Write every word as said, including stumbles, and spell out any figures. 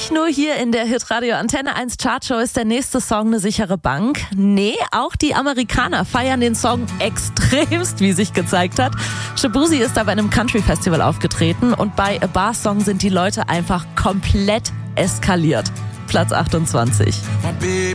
Nicht nur hier in der Hitradio Antenne eins Chartshow ist der nächste Song eine sichere Bank. Nee, auch die Amerikaner feiern den Song extremst, wie sich gezeigt hat. Shaboozey ist da bei einem Country-Festival aufgetreten und bei A Bar Song sind die Leute einfach komplett eskaliert. Platz achtundzwanzig.